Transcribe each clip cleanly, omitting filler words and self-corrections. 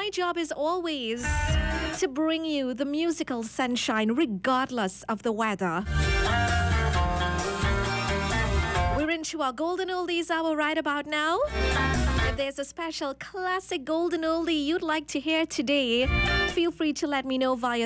my job is always to bring you the musical sunshine regardless of the weather. We're into our Golden Oldies hour right about now. If there's a special classic Golden Oldie you'd like to hear today, feel free to let me know via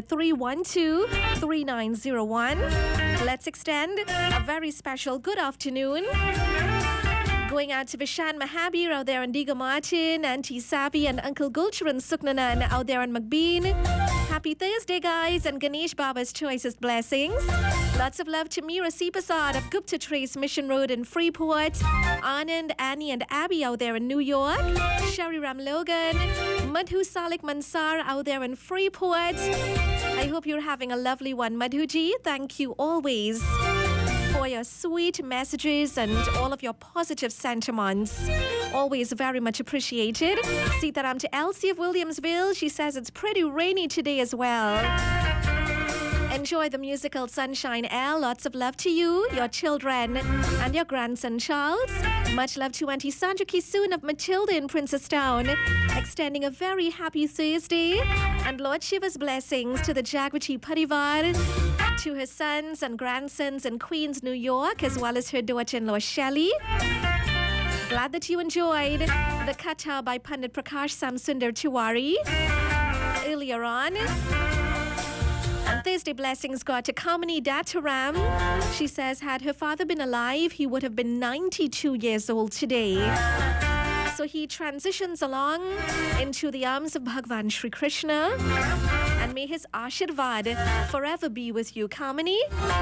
312-3901. Let's extend a very special good afternoon. Going out to Vishan Mahabir out there in Diga Martin, Auntie Savi and Uncle Gulcharan Suknanan out there in McBean. Happy Thursday, guys, and Ganesh Baba's choicest blessings. Lots of love to Mira Sipasad of Gupta Trace Mission Road in Freeport. Anand, Annie, and Abby out there in New York. Sherry Ram Logan. Madhu Salik Mansar out there in Freeport. I hope you're having a lovely one, Madhuji. Thank you always for your sweet messages and all of your positive sentiments. Always very much appreciated. Sitaram to Elsie of Williamsville. She says it's pretty rainy today as well. Enjoy the musical sunshine, Elle. Lots of love to you, your children, and your grandson, Charles. Much love to Auntie Sandra Kisoon of Matilda in Princestown. Extending a very happy Thursday. And Lord Shiva's blessings to the Jagwati Parivar, to her sons and grandsons in Queens, New York, as well as her daughter-in-law, Shelley. Glad that you enjoyed the Katha by Pandit Prakash Samsundar Tiwari earlier on. And Thursday blessings go to Kamini Dataram. She says, had her father been alive, he would have been 92 years old today. So he transitions along into the arms of Bhagwan Shri Krishna. And may his Ashirvad forever be with you, Kamini.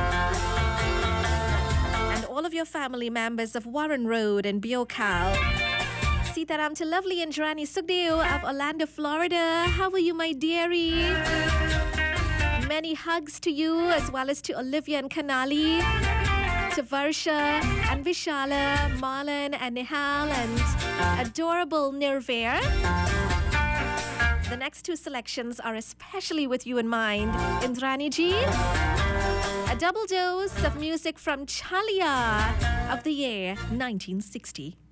And all of your family members of Warren Road and Biokal. Sitaram to lovely Indrani Sugdeo of Orlando, Florida. How are you, my dearie? Many hugs to you, as well as to Olivia and Kanali, to Varsha and Vishala, Marlon and Nihal, and adorable Nirvair. The next two selections are especially with you in mind. Indrani ji, a double dose of music from Chalia of the year 1960.